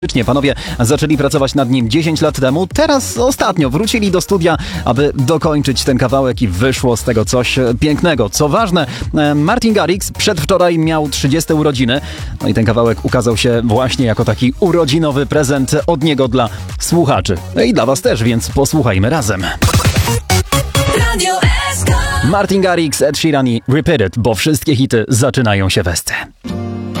Panowie zaczęli pracować nad nim 10 lat temu, teraz ostatnio wrócili do studia, aby dokończyć ten kawałek i wyszło z tego coś pięknego. Co ważne, Martin Garrix przedwczoraj miał 30 urodziny, no i ten kawałek ukazał się właśnie jako taki urodzinowy prezent od niego dla słuchaczy. No i dla was też, więc posłuchajmy razem. Martin Garrix, Ed Sheeran i Repeat It, bo wszystkie hity zaczynają się w SC.